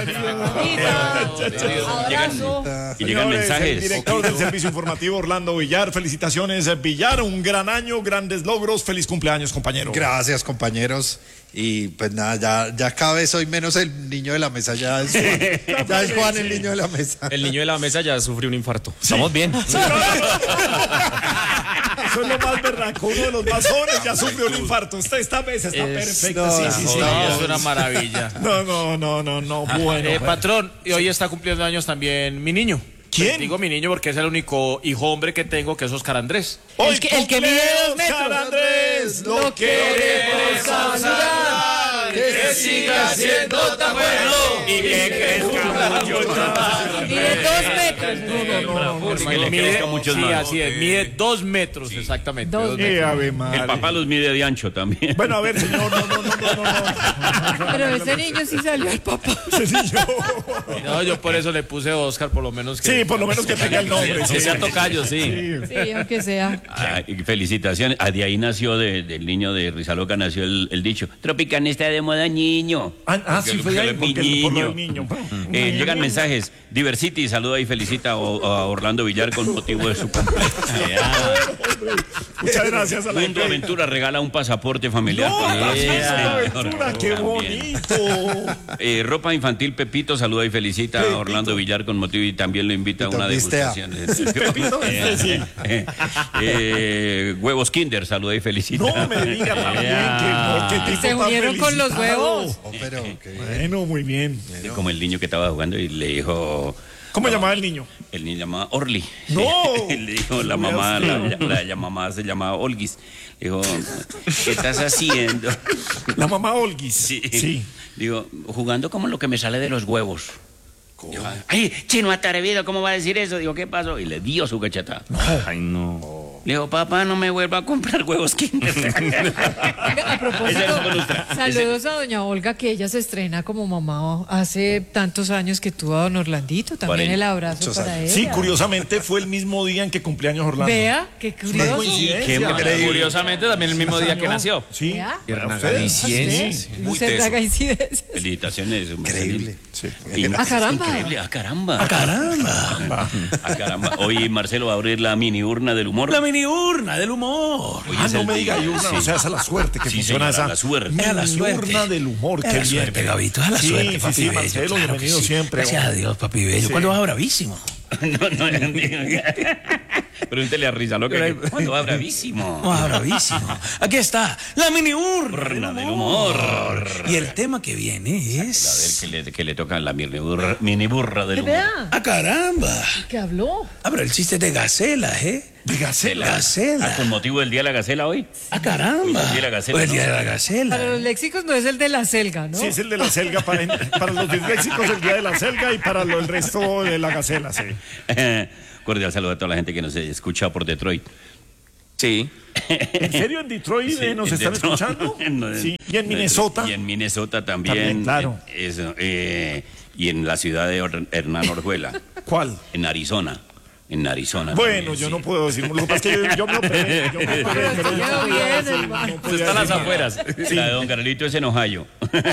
Y llegan mensajes. El director del servicio informativo Orlando Villar, felicitaciones Villar, un gran año, grandes logros, feliz cumpleaños compañero. Gracias compañeros. Y pues nada, ya cada vez soy menos el niño de la mesa, ya es Juan, ya es Juan el niño de la mesa. El niño de la mesa ya sufrió un infarto. ¿Estamos bien? Eso es lo más berraco, uno de los más jóvenes ya sufrió un infarto. Esta mesa está perfecta. No, sí. Es una maravilla. No, bueno. Patrón, y hoy está cumpliendo años también mi niño. ¿Quién? Pues digo mi niño porque es el único hijo hombre que tengo, que es Oscar Andrés. Hoy el que mide 2 metros. Oscar Andrés, lo queremos saludar, que siga siendo tan bueno y que crezca mucho más. Mide 2 metros. Que le crezca muchos Sí, más. así es, mide 2 metros exactamente. 2 2 metros. Ave madre. El papá los mide de ancho también. Bueno, a ver, señor, no. Pero ese niño sí salió al papá. Sí, No, yo por eso le puse Oscar, por lo menos que... Sí, por lo menos que tenga el nombre. Que sea tocayo, sí. Sí, aunque sea. Y felicitaciones. De ahí nació, del niño de Rizaloca, nació el dicho: Tropicana está de moda, niño. Sí, fue ahí, por lo del niño. Llegan mensajes. Diversity saluda y felicita a Orlando Villar con motivo de su cumpleaños. Muchas gracias a la Mundo Aventura regala un pasaporte familiar. Aventura, qué bonito. Ropa infantil Pepito saluda y felicita a Orlando Villar con motivo y también lo invita a una degustación. Pepito, sí. Huevos Kinder saluda y felicita. No me diga también que tipo Se tan unieron con los felicitado. huevos. Pero Bueno, muy bien. Como el niño que estaba jugando y le dijo... ¿Cómo llamaba el niño? El niño llamaba Orly. ¡No! Le dijo la mamá, la mamá se llamaba Olguis. Le dijo, ¿qué estás haciendo? La mamá Olguis. Sí. Digo, jugando como lo que me sale de los huevos. Digo, ay, chino atrevido, ¿cómo va a decir eso? Digo, ¿qué pasó? Y le dio su cachetada. Ay, no. Le digo, papá, no me vuelva a comprar huevos Kinder. A propósito, saludos a doña Olga, que ella se estrena como mamá hace tantos años que tuvo a don Orlandito. También el abrazo para ella. Sí, curiosamente fue el mismo día en que cumpleaños Orlando. Vea, qué curioso. Curiosamente también el mismo día que nació. Sí. Vea. Muy Se teso. haga incidencias. Felicitaciones. increíble. Sí. ¡A caramba! Increíble, a caramba. A caramba. Hoy Marcelo va a abrir la mini urna del humor. La mini urna del humor. Hoy es No el me diga, día. hay urna, Sí. o sea, esa es la suerte que Sí, funciona señora, esa. la suerte. A la Mini suerte. urna del humor, A qué la bien. suerte, Gabito, a la suerte, papi sí, bello. Marcelo, Claro bienvenido que sí. siempre. Gracias a Dios, papi bello. Sí. ¿Cuándo va bravísimo? No. Pregúntele a Rizaloca que cuando va bravísimo. Va bravísimo. Aquí está, la mini urna Urna del humor. Y el tema que viene es... A ver, que le toca la mini burra del humor. Vea, ¡A caramba! que habló. Ah, pero el chiste de Gacela, ¿eh? De Gacela. Gacela. ¿Con motivo del Día de la Gacela hoy? ¡A caramba! El día de la Gacela, Pues el día ¿no? de la Gacela. Para los léxicos no es el de la selga, ¿no? Sí, es el de la selga. Para los disléxicos, el día de la selga y para el resto de la gacela, sí. Cordial saludo a toda la gente que nos escucha por Detroit. Sí. ¿En serio en Detroit Sí, nos en están Detroit. escuchando? No, Sí. ¿Y en Minnesota? Y en Minnesota también. También, claro. Eso, y en la ciudad de Hernán Orjuela. ¿Cuál? En Arizona. En Arizona. Bueno, también, yo sí. no puedo decir. Lo que pasa es que yo me operé. Pero ya viene, hermano. Está a las afueras. La de Don Carlito es en Ohio.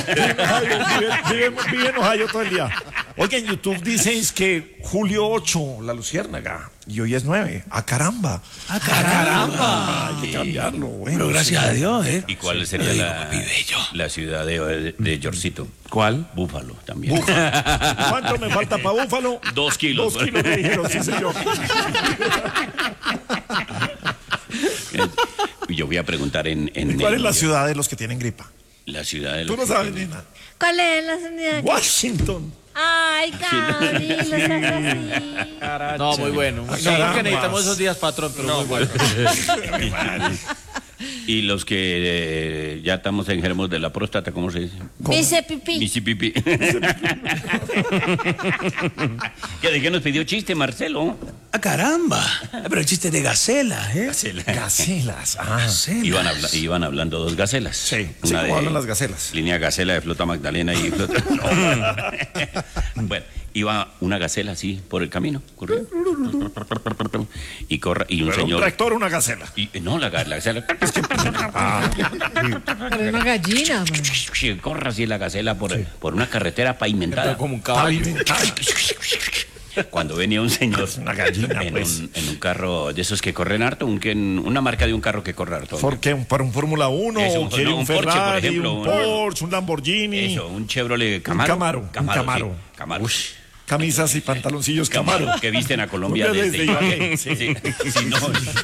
Vive en Ohio todo el día. Oiga, en YouTube dicen que julio 8, la luciérnaga. Y hoy es 9. ¡A caramba! ¡A caramba! Hay que cambiarlo. Bueno, Pero gracias a Dios, ¿eh? ¿Y cuál sería Ay, la, papi bello. la ciudad de Yorcito? ¿Cuál? Búfalo también. ¿Cuánto me falta para Búfalo? 2 kilos. 2 kilos me dijeron, sí, señor. Yo voy a preguntar en ¿Cuál es la ciudad de los que tienen gripa? La ciudad de Tú los no que sabes, tienen- nena. ¿Cuál es la señal? Washington. Ay, Gaby, no seas así. No, muy bueno. No, porque necesitamos esos días, patrón, pero muy bueno. Y los que ya estamos enfermos de la próstata, ¿cómo se dice? Dice pipí. Misipipi. ¿De qué nos pidió chiste, Marcelo? Ah, caramba. Pero el chiste de gacela, ¿eh? Gacelas. Iban hablando dos gacelas. Sí, Una ¿cómo hablan las gacelas? Línea Gacela de Flota Magdalena y Flota... No. Bueno, iba una gacela así por el camino, corriendo. Y un señor... ¿Un tractor o una gacela? No, la gacela... Pero una gallina, man. Corre así la gacela por una carretera pavimentada. Como un caballo. Cuando venía un señor una gallina, en pues. un carro de esos que corren harto, una marca de un carro que corre harto. ¿Por qué? ¿Para un Fórmula 1? Eso, ¿O quiere no, un Porsche, por Ferrari, ejemplo, un Porsche, un Lamborghini? Eso, un Chevrolet Camaro. Un Camaro. Sí, Camaro. Camisas y pantaloncillos Camaro. Que visten a Colombia desde Ibagué. Sí. Sí, no.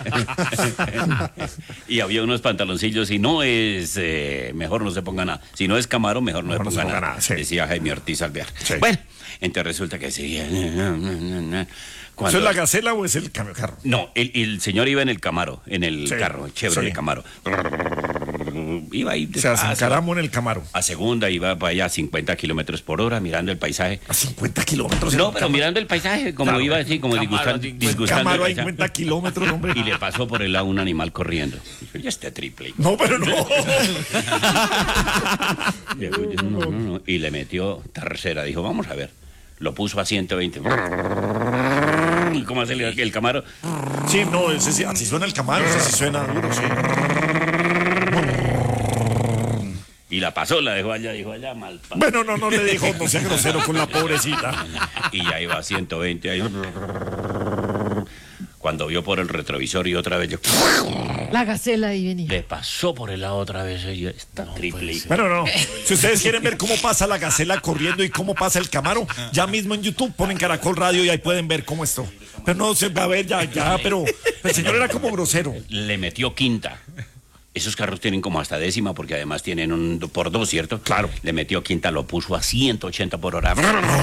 Y había unos pantaloncillos, si no es, mejor no se ponga nada. Si no es Camaro, mejor no se ponga nada. Sí. Decía Jaime Ortiz Alvear. Sí. Bueno, entonces resulta que sí. ¿Eso es la gacela o es el carro? No, el señor iba en el Camaro, en el carro, Chevrolet sí. Camaro. Iba ahí O sea, se encaramó en el Camaro. a segunda, iba para allá a 50 kilómetros por hora, mirando el paisaje. A 50 kilómetros. No, pero mirando el paisaje, como iba así, como disgustando Camaro el a paisaje. 50 kilómetros, hombre. Y le pasó por el lado un animal corriendo. Dijo, ya está triple. No, pero no. No. Y le metió tercera. Dijo, vamos a ver. Lo puso a 120. ¿Y cómo hace el Camaro? Sí, no, ese sí, así suena el Camaro, ese sí suena duro, sí. Y la pasó, la dejó allá mal. Bueno, no le dijo, no sea grosero con la pobrecita. Y ya iba a 120. Ahí. Cuando vio por el retrovisor y otra vez yo... La gacela ahí venía. Le pasó por el lado otra vez ella. Está triple. Bueno, no. Si ustedes quieren ver cómo pasa la gacela corriendo y cómo pasa el Camaro, ya mismo en YouTube ponen Caracol Radio y ahí pueden ver cómo esto. Pero no se va a ver ya, pero el señor era como grosero. Le metió quinta. Esos carros tienen como hasta décima porque además tienen un por dos, ¿cierto? Claro. Le metió quinta, lo puso a 180 por hora.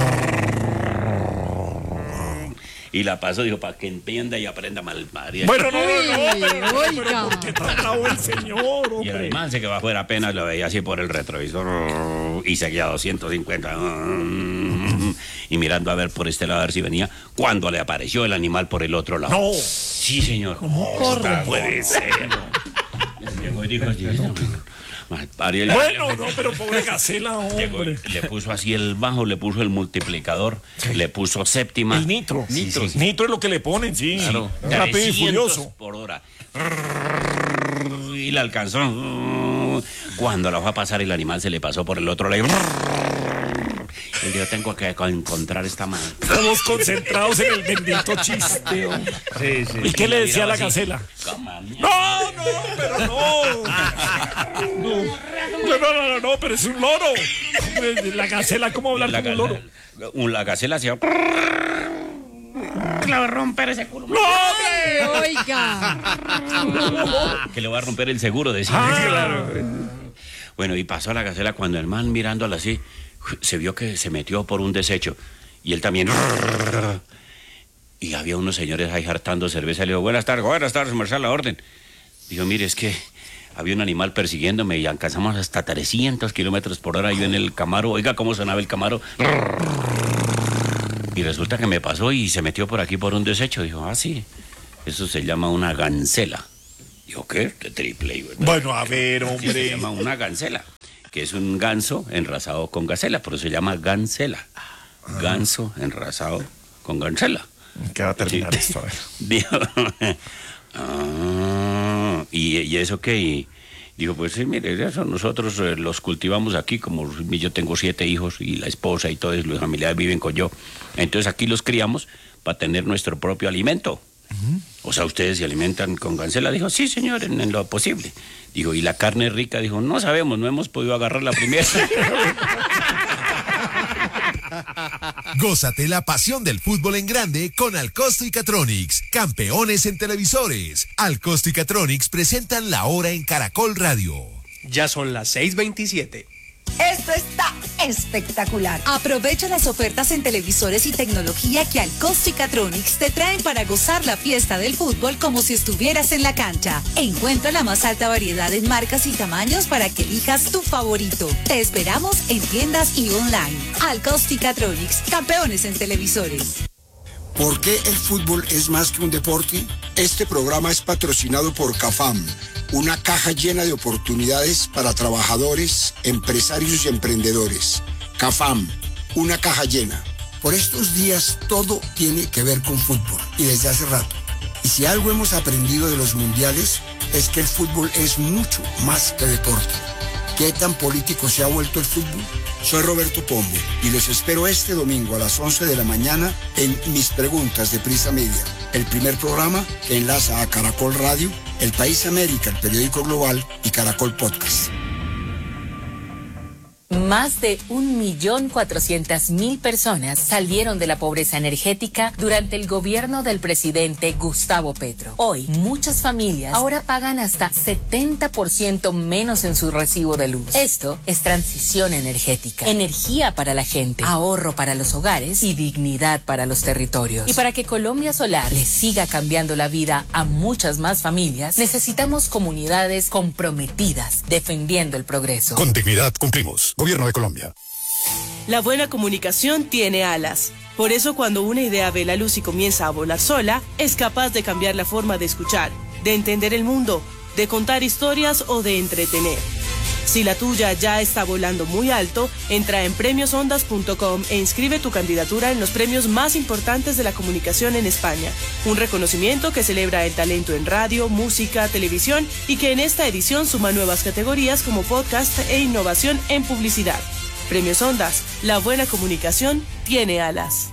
Y la pasó, dijo, para que entienda y aprenda mal. Bueno, no. Oiga. ¿Por qué tan bravo el señor, Y el hombre? animal se que bajó era apenas lo veía así por el retrovisor y seguía a 250 y mirando a ver por este lado a ver si venía cuando le apareció el animal por el otro lado. No. Sí, señor. Corre. Puede ser. Llegó y dijo, Bueno, no, pero pobre gacela, hombre. le puso así el bajo, le puso el multiplicador, le puso séptima. El nitro. Sí. Nitro es lo que le ponen, sí. Claro. Rápido y 300 furioso. por hora. Y la alcanzó. Cuando la fue a pasar, el animal se le pasó por el otro lado. Y yo tengo que encontrar esta mano. Todos concentrados en el bendito chiste, hombre. Sí. ¿Y qué le decía a la Así. gacela? Camaña. Pero no, pero es un loro. La gacela, ¿cómo hablar como un loro? La gacela hacía... Le va a romper ese culo. ¡No, hombre! Oiga. Que le va a romper el seguro, decía. Claro. Bueno, y pasó a la gacela cuando el man mirándola así, se vio que se metió por un desecho. Y él también... Y había unos señores ahí hartando cerveza. Le dijo, buenas tardes, merced, a la orden. Dijo, mire, es que había un animal persiguiéndome y alcanzamos hasta 300 kilómetros por hora yo en el Camaro. Oiga, ¿cómo sonaba el Camaro? Y resulta que me pasó y se metió por aquí por un desecho. Dijo, sí, eso se llama una gancela. Dijo, ¿qué? De triple. Bueno, a ver, Sí, se hombre. llama una gancela, que es un ganso enrasado con gacela, por eso se llama gancela. Ganso enrasado con gancela. ¿Qué va a terminar esto? A ver. Dijo, ¿y eso qué? Y dijo, pues sí, mire, eso nosotros los cultivamos aquí, como yo tengo 7 hijos y la esposa y todos los familiares viven con yo. Entonces aquí los criamos para tener nuestro propio alimento. O sea, ¿ustedes se alimentan con gancela? Dijo, sí, señor, en lo posible. Dijo, ¿y la carne rica? Dijo, no sabemos, no hemos podido agarrar la primera. Gózate la pasión del fútbol en grande con Alcosto y Catronics, campeones en televisores. Alcosto y Catronics presentan La Hora en Caracol Radio. Ya son las 6:27. Esto está espectacular. Aprovecha las ofertas en televisores y tecnología que Alcosto y Catronics te traen para gozar la fiesta del fútbol como si estuvieras en la cancha. Encuentra la más alta variedad en marcas y tamaños para que elijas tu favorito. Te esperamos en tiendas y online. Alcosto y Catronics, campeones en televisores. ¿Por qué el fútbol es más que un deporte? Este programa es patrocinado por CAFAM, una caja llena de oportunidades para trabajadores, empresarios y emprendedores. CAFAM, una caja llena. Por estos días todo tiene que ver con fútbol y desde hace rato. Y si algo hemos aprendido de los mundiales es que el fútbol es mucho más que deporte. ¿Qué tan político se ha vuelto el fútbol? Soy Roberto Pombo y los espero este domingo a las 11 de la mañana en Mis Preguntas de Prisa Media, el primer programa que enlaza a Caracol Radio, El País América, el periódico global y Caracol Podcast. Más de 1.400.000 personas salieron de la pobreza energética durante el gobierno del presidente Gustavo Petro. Hoy, muchas familias ahora pagan hasta 70% menos en su recibo de luz. Esto es transición energética, energía para la gente, ahorro para los hogares y dignidad para los territorios. Y para que Colombia Solar le siga cambiando la vida a muchas más familias, necesitamos comunidades comprometidas defendiendo el progreso. Con dignidad cumplimos. Gobierno de Colombia. La buena comunicación tiene alas. Por eso cuando una idea ve la luz y comienza a volar sola, es capaz de cambiar la forma de escuchar, de entender el mundo, de contar historias o de entretener. Si la tuya ya está volando muy alto, entra en premiosondas.com e inscribe tu candidatura en los premios más importantes de la comunicación en España. Un reconocimiento que celebra el talento en radio, música, televisión y que en esta edición suma nuevas categorías como podcast e innovación en publicidad. Premios Ondas, la buena comunicación tiene alas.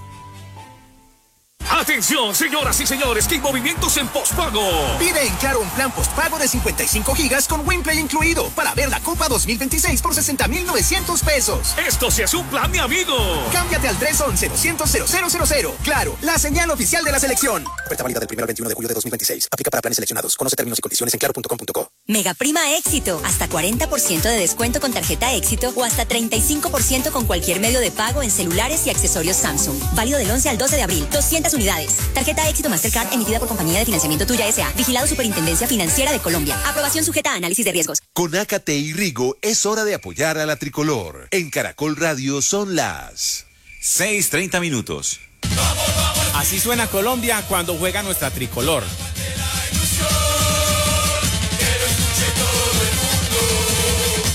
Atención, señoras y señores, que hay movimientos en postpago. Pide en Claro un plan postpago de 55 gigas con WinPlay incluido para ver la Copa 2026 por 60.900 pesos. Esto sí es un plan, mi amigo. Cámbiate al 311-200-0000. Claro, la señal oficial de la selección. Oferta válida del 1 al 21 de julio de 2026. Aplica para planes seleccionados. Conoce términos y condiciones en claro.com.co. Mega Prima Éxito. Hasta 40% de descuento con tarjeta Éxito o hasta 35% con cualquier medio de pago en celulares y accesorios Samsung. Válido del 11 al 12 de abril. 200 unidades. Tarjeta Éxito Mastercard emitida por Compañía de Financiamiento Tuya S.A. Vigilado Superintendencia Financiera de Colombia. Aprobación sujeta a análisis de riesgos. Con Ácate y Rigo es hora de apoyar a la tricolor. En Caracol Radio son las 6:30 minutos. Así suena Colombia cuando juega nuestra tricolor.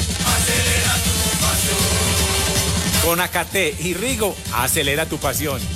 Con Ácate y Rigo, acelera tu pasión.